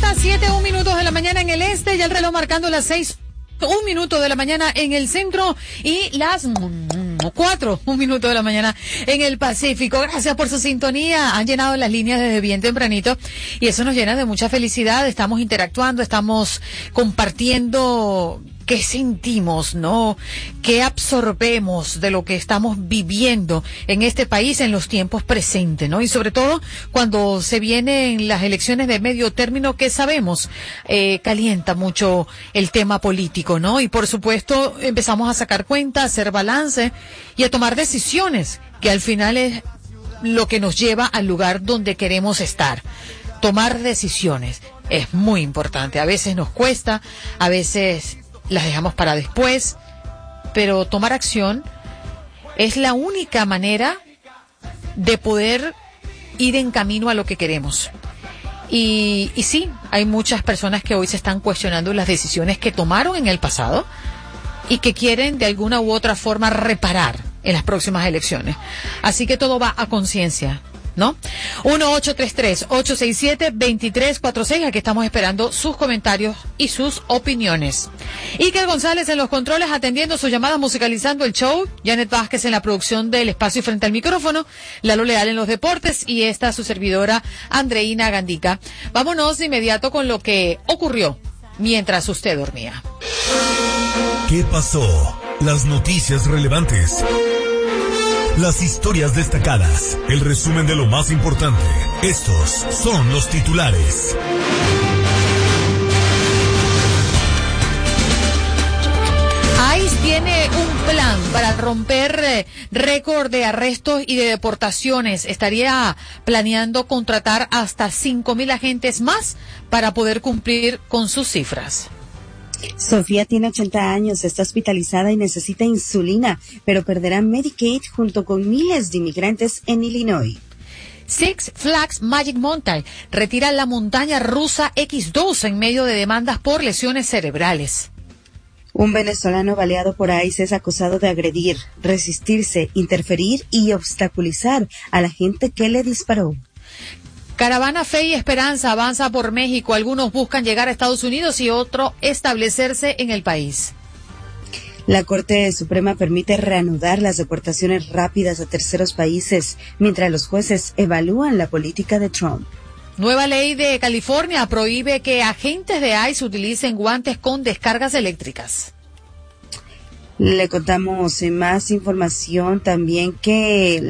las 7:01 de la mañana en el este, ya el reloj marcando las 6:01 de la mañana en el centro y las 4:01 de la mañana en el Pacífico. Gracias por su sintonía. Han llenado las líneas desde bien tempranito y eso nos llena de mucha felicidad. Estamos interactuando, estamos compartiendo qué sentimos, ¿no? Qué absorbemos de lo que estamos viviendo en este país en los tiempos presentes, ¿no? Y sobre todo cuando se vienen las elecciones de medio término, que sabemos, calienta mucho el tema político, ¿no? Y por supuesto empezamos a sacar cuenta, a hacer balance y a tomar decisiones, que al final es lo que nos lleva al lugar donde queremos estar. Tomar decisiones es muy importante. A veces nos cuesta, a veces las dejamos para después, pero tomar acción es la única manera de poder ir en camino a lo que queremos. Y sí, hay muchas personas que hoy se están cuestionando las decisiones que tomaron en el pasado y que quieren de alguna u otra forma reparar en las próximas elecciones. Así que todo va a conciencia, ¿no? 1-833-867-2346. Aquí estamos esperando sus comentarios y sus opiniones. Iker González en los controles, atendiendo sus llamadas, musicalizando el show. Janet Vázquez en la producción del espacio y frente al micrófono. Lalo Leal en los deportes y esta su servidora Andreina Gandica. Vámonos de inmediato con lo que ocurrió mientras usted dormía. ¿Qué pasó? Las noticias relevantes. Las historias destacadas, el resumen de lo más importante. Estos son los titulares. ICE tiene un plan para romper récord de arrestos y de deportaciones. Estaría planeando contratar hasta 5,000 agentes más para poder cumplir con sus cifras. Sofía tiene 80 años, está hospitalizada y necesita insulina, pero perderá Medicaid junto con miles de inmigrantes en Illinois. Six Flags Magic Mountain retira la montaña rusa X2 en medio de demandas por lesiones cerebrales. Un venezolano baleado por ICE es acusado de agredir, resistirse, interferir y obstaculizar a la gente que le disparó. Caravana Fe y Esperanza avanza por México. Algunos buscan llegar a Estados Unidos y otros establecerse en el país. La Corte Suprema permite reanudar las deportaciones rápidas a terceros países, mientras los jueces evalúan la política de Trump. Nueva ley de California prohíbe que agentes de ICE utilicen guantes con descargas eléctricas. Le contamos más información también que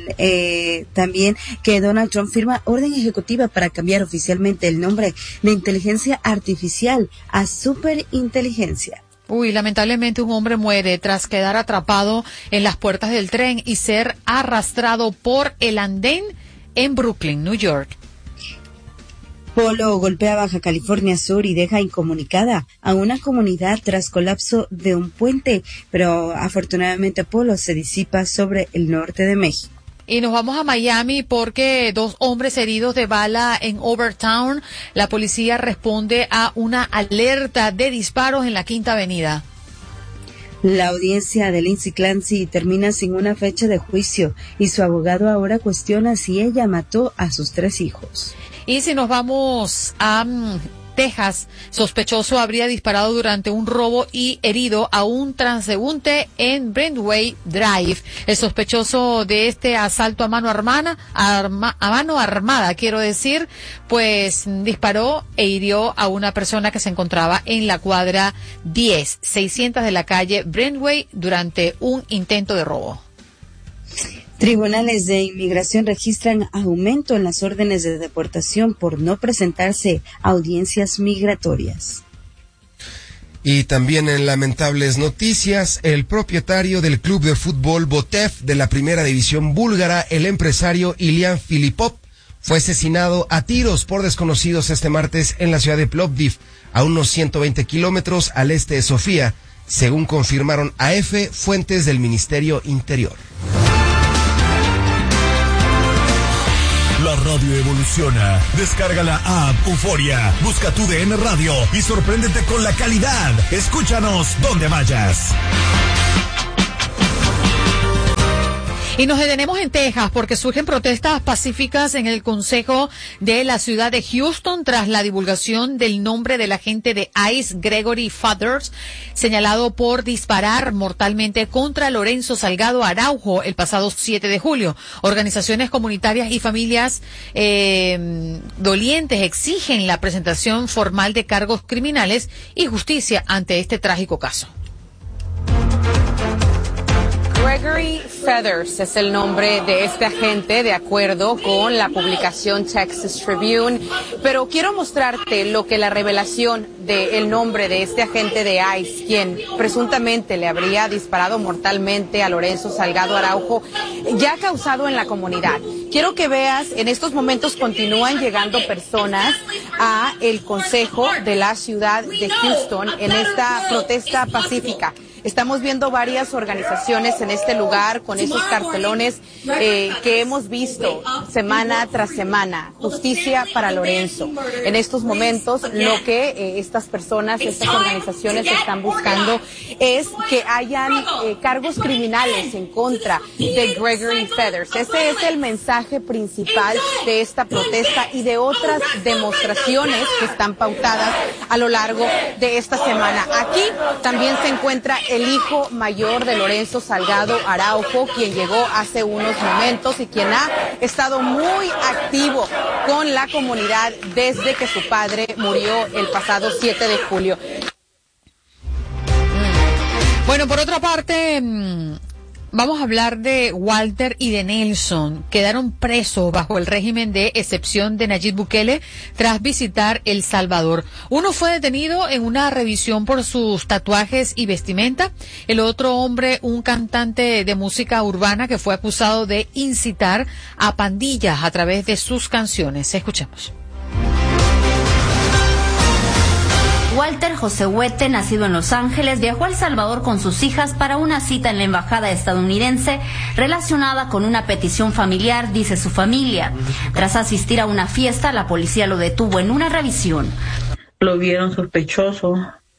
Donald Trump firma orden ejecutiva para cambiar oficialmente el nombre de inteligencia artificial a superinteligencia. Lamentablemente un hombre muere tras quedar atrapado en las puertas del tren y ser arrastrado por el andén en Brooklyn, New York. Polo golpea Baja California Sur y deja incomunicada a una comunidad tras colapso de un puente, pero afortunadamente Polo se disipa sobre el norte de México. Y nos vamos a Miami porque 2 hombres heridos de bala en Overtown. La policía responde a una alerta de disparos en la Quinta Avenida. La audiencia de Lindsay Clancy termina sin una fecha de juicio y su abogado ahora cuestiona si ella mató a sus 3 hijos. Y si nos vamos a Texas, sospechoso habría disparado durante un robo y herido a un transeúnte en Brentwood Drive. El sospechoso de este asalto a mano armada, pues disparó e hirió a una persona que se encontraba en la cuadra 10-600 de la calle Brentwood durante un intento de robo. Tribunales de inmigración registran aumento en las órdenes de deportación por no presentarse a audiencias migratorias. Y también en lamentables noticias, el propietario del club de fútbol Botev de la primera división búlgara, el empresario Ilian Filipov, fue asesinado a tiros por desconocidos este martes en la ciudad de Plovdiv, a unos 120 kilómetros al este de Sofía, según confirmaron AF fuentes del Ministerio Interior. La radio evoluciona. Descarga la app Euforia. Busca tu DN Radio y sorpréndete con la calidad. Escúchanos donde vayas. Y nos detenemos en Texas porque surgen protestas pacíficas en el Consejo de la ciudad de Houston tras la divulgación del nombre del agente de ICE, Gregory Feathers, señalado por disparar mortalmente contra Lorenzo Salgado Araujo el pasado 7 de julio. Organizaciones comunitarias y familias dolientes exigen la presentación formal de cargos criminales y justicia ante este trágico caso. Gregory Feathers es el nombre de este agente, de acuerdo con la publicación Texas Tribune, pero quiero mostrarte lo que la revelación del nombre de este agente de ICE, quien presuntamente le habría disparado mortalmente a Lorenzo Salgado Araujo, ya ha causado en la comunidad. Quiero que veas, en estos momentos continúan llegando personas a el Consejo de la ciudad de Houston en esta protesta pacífica. Estamos viendo varias organizaciones en este lugar con esos cartelones que hemos visto semana tras semana. Justicia para Lorenzo. En estos momentos lo que estas personas, estas organizaciones están buscando es que hayan cargos criminales en contra de Gregory Feathers. Ese es el mensaje principal de esta protesta y de otras demostraciones que están pautadas a lo largo de esta semana. Aquí también se encuentra el hijo mayor de Lorenzo Salgado Araujo, quien llegó hace unos momentos y quien ha estado muy activo con la comunidad desde que su padre murió el pasado 7 de julio. Bueno, por otra parte, vamos a hablar de Walter y de Nelson. Quedaron presos bajo el régimen de excepción de Nayib Bukele tras visitar El Salvador. Uno fue detenido en una revisión por sus tatuajes y vestimenta. El otro hombre, un cantante de música urbana que fue acusado de incitar a pandillas a través de sus canciones. Escuchemos. Walter José Huete, nacido en Los Ángeles, viajó a El Salvador con sus hijas para una cita en la embajada estadounidense relacionada con una petición familiar, dice su familia. Tras asistir a una fiesta, la policía lo detuvo en una revisión. Lo vieron sospechoso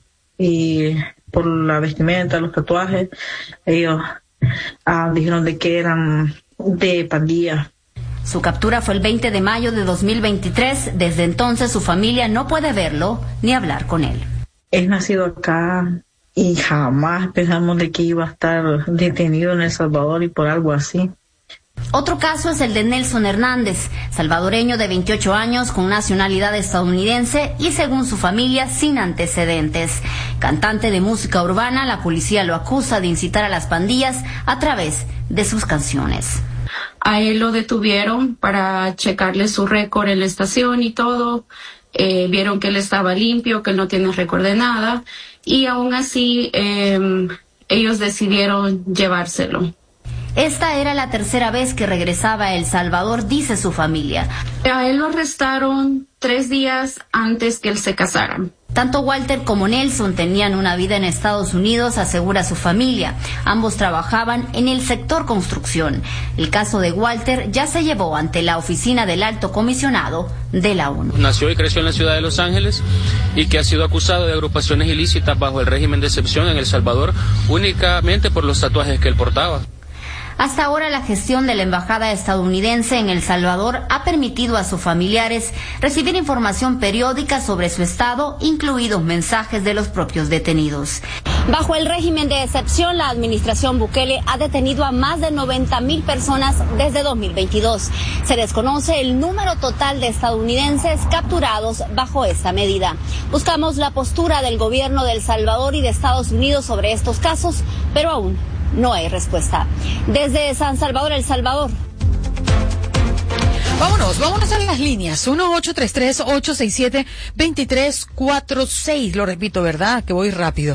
y por la vestimenta, los tatuajes, ellos dijeron de que eran de pandilla. Su captura fue el 20 de mayo de 2023. Desde entonces su familia no puede verlo ni hablar con él. Es nacido acá y jamás pensamos de que iba a estar detenido en El Salvador y por algo así. Otro caso es el de Nelson Hernández, salvadoreño de 28 años con nacionalidad estadounidense y, según su familia, sin antecedentes. Cantante de música urbana, la policía lo acusa de incitar a las pandillas a través de sus canciones. A él lo detuvieron para checarle su récord en la estación y todo. Vieron que él estaba limpio, que él no tiene récord de nada. Y aún así, ellos decidieron llevárselo. Esta era la tercera vez que regresaba a El Salvador, dice su familia. A él lo arrestaron 3 días antes que él se casara. Tanto Walter como Nelson tenían una vida en Estados Unidos, asegura su familia. Ambos trabajaban en el sector construcción. El caso de Walter ya se llevó ante la oficina del Alto Comisionado de la ONU. Nació y creció en la ciudad de Los Ángeles y que ha sido acusado de agrupaciones ilícitas bajo el régimen de excepción en El Salvador únicamente por los tatuajes que él portaba. Hasta ahora la gestión de la embajada estadounidense en El Salvador ha permitido a sus familiares recibir información periódica sobre su estado, incluidos mensajes de los propios detenidos. Bajo el régimen de excepción, la administración Bukele ha detenido a más de 90,000 personas desde 2022. Se desconoce el número total de estadounidenses capturados bajo esta medida. Buscamos la postura del gobierno de El Salvador y de Estados Unidos sobre estos casos, pero aún no hay respuesta. Desde San Salvador, El Salvador. Vámonos a las líneas. 1-833-867-2346. Lo repito, ¿verdad? Que voy rápido.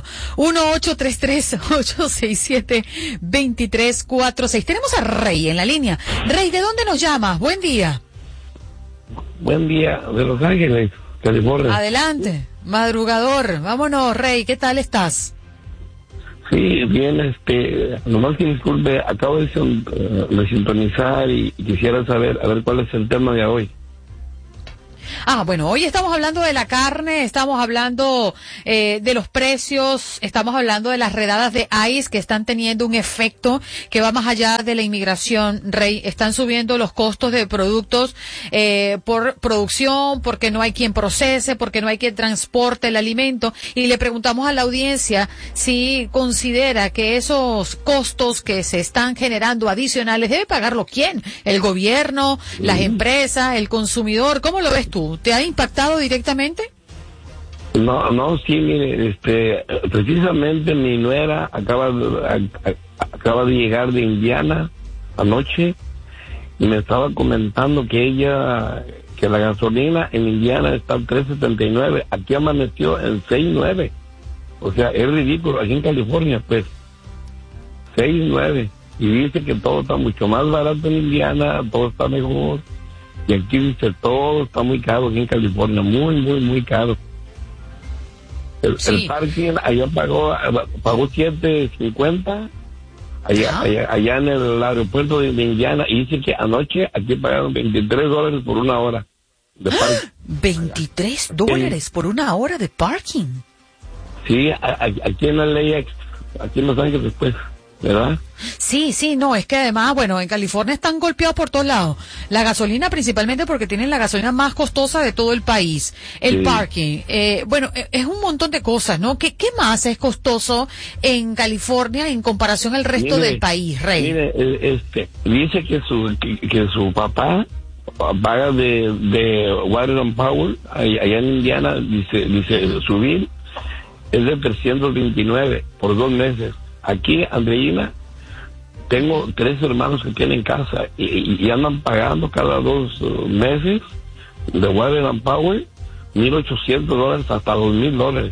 1-833-867-2346. Tenemos a Rey en la línea. Rey, ¿de dónde nos llamas? Buen día. Buen día, de Los Ángeles, California. Adelante, madrugador. Vámonos, Rey, ¿qué tal estás? Sí, bien, nomás que disculpe, acabo de sintonizar y quisiera saber, a ver cuál es el tema de hoy. Bueno, hoy estamos hablando de la carne, estamos hablando de los precios, estamos hablando de las redadas de ICE que están teniendo un efecto que va más allá de la inmigración, Rey. Están subiendo los costos de productos por producción, porque no hay quien procese, porque no hay quien transporte el alimento. Y le preguntamos a la audiencia si considera que esos costos que se están generando adicionales, ¿debe pagarlo quién? ¿El gobierno, las empresas, el consumidor? ¿Cómo lo ves tú? ¿Te ha impactado directamente? No, sí, mire, precisamente mi nuera acaba de llegar de Indiana anoche y me estaba comentando que la gasolina en Indiana está en $3.79, aquí amaneció en $6.9, o sea, es ridículo, aquí en California, pues, $6.9, y dice que todo está mucho más barato en Indiana, todo está mejor, y aquí dice todo está muy caro aquí en California, muy, muy, muy caro. El parking allá pagó $7.50 allá en el aeropuerto de Indiana, y dice que anoche aquí pagaron $23 por una hora de parking. $23 por una hora de parking. Sí, aquí en la LAX, aquí en Los Ángeles, pues, ¿verdad? Sí, no, es que además, bueno, en California están golpeados por todos lados. La gasolina principalmente porque tienen la gasolina más costosa de todo el país. El parking, bueno, es un montón de cosas, ¿no? ¿Qué más es costoso en California en comparación al resto del país, Rey? Mire, dice que su papá paga de Water and Power allá en Indiana, dice su bill es de $329 por 2 meses. Aquí, Andreina, tengo 3 hermanos que tienen casa y andan pagando cada 2 meses de Water and Power $1,800 hasta $2,000.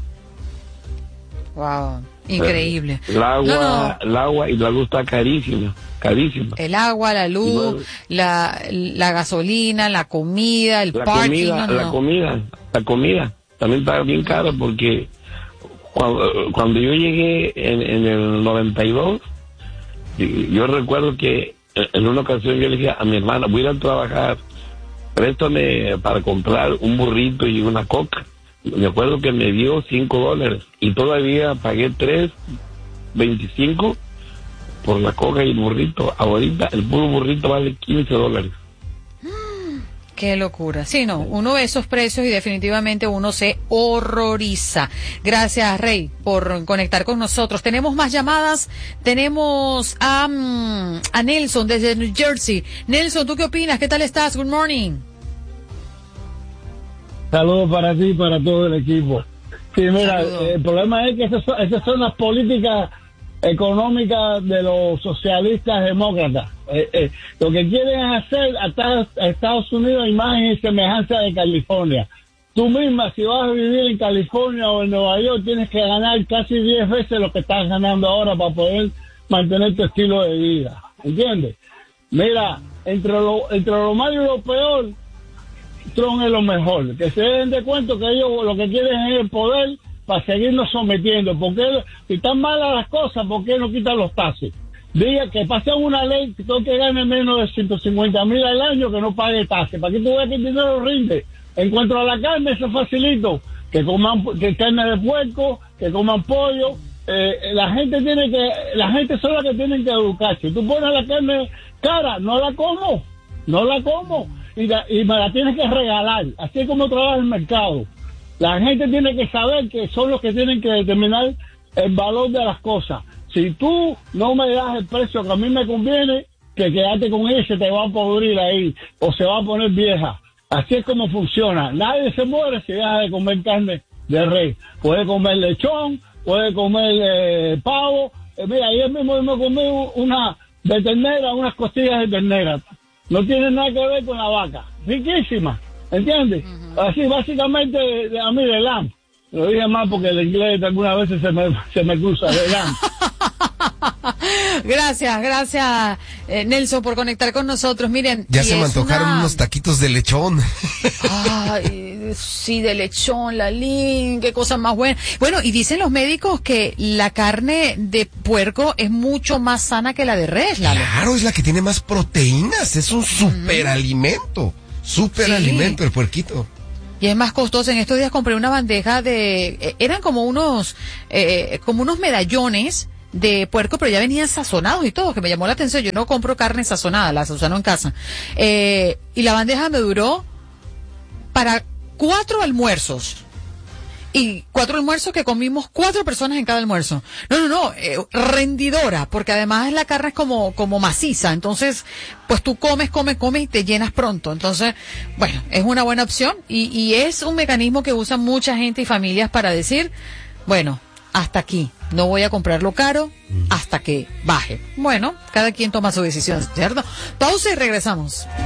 Wow, increíble. El agua y la luz está carísima. El agua, la luz, la gasolina, la comida, el parking. La comida también está bien cara porque cuando yo llegué en el 92, yo recuerdo que en una ocasión yo le dije a mi hermana, voy a ir a trabajar, préstame para comprar un burrito y una coca. Me acuerdo que me dio $5 y todavía pagué $3.25 por la coca y el burrito. Ahorita el puro burrito vale $15. Qué locura. Sí, no, uno ve esos precios y definitivamente uno se horroriza. Gracias, Rey, por conectar con nosotros. Tenemos más llamadas. Tenemos a Nelson desde New Jersey. Nelson, ¿tú qué opinas? ¿Qué tal estás? Good morning. Saludos para ti y para todo el equipo. Sí, mira, el problema es que esas son las políticas económicas de los socialistas demócratas. Lo que quieren hacer a Estados Unidos imagen y semejanza de California. Tú misma, si vas a vivir en California o en Nueva York, tienes que ganar casi 10 veces lo que estás ganando ahora para poder mantener tu estilo de vida. ¿Entiendes? Mira, entre lo malo y lo peor, Trump es lo mejor. Que se den de cuenta que ellos lo que quieren es el poder para seguirnos sometiendo. Porque si están malas las cosas, ¿por qué no quitan los taxes? Diga que pasen una ley que todo que gane menos de 150,000 al año que no pague taxes. Para que tú veas que el dinero rinde. En cuanto a la carne, eso facilito. Que coman carne de puerco, que coman pollo. La gente son las que tienen que educarse. Tú pones la carne cara, no la como. Y me la tienes que regalar. Así es como trabaja el mercado. La gente tiene que saber que son los que tienen que determinar el valor de las cosas. Si tú no me das el precio que a mí me conviene, que quedarte con ella se te va a podrir ahí o se va a poner vieja. Así es como funciona. Nadie se muere si deja de comer carne de res. Puede comer lechón, puede comer pavo. Mira, ayer mismo me comí una de ternera, unas costillas de ternera. No tiene nada que ver con la vaca. Riquísima, ¿entiendes? Así, básicamente, a mí de lamb. Lo dije más porque el inglés algunas veces se me cruza de lamb. Gracias, Nelson, por conectar con nosotros. Miren, ya se me antojaron unos taquitos de lechón. Ay, sí, de lechón, Lalín, qué cosa más buena. Bueno, y dicen los médicos que la carne de puerco es mucho más sana que la de res, Lalo. Claro, es la que tiene más proteínas, es un superalimento. Súper alimento el puerquito. Y es más costoso. En estos días compré una bandeja eran como unos medallones de puerco, pero ya venían sazonados y todo, que me llamó la atención. Yo no compro carne sazonada, la sazono en casa. Y la bandeja me duró para 4 almuerzos. Y 4 almuerzos que comimos 4 personas en cada almuerzo. No, rendidora, porque además la carne es como maciza, entonces, pues tú comes y te llenas pronto. Entonces, bueno, es una buena opción y es un mecanismo que usa mucha gente y familias para decir, bueno, hasta aquí, no voy a comprarlo caro hasta que baje. Bueno, cada quien toma su decisión, ¿cierto? Pausa y regresamos.